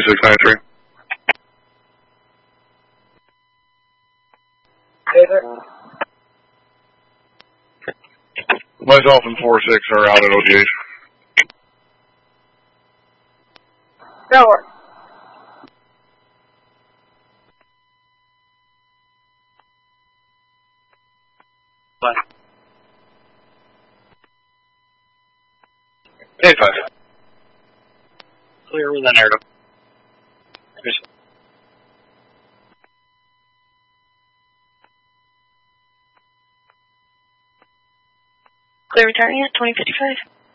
2693. Myself and 46 are out at ODH. Over. Hey, 5. Clear with an air. Clear returning at 2055.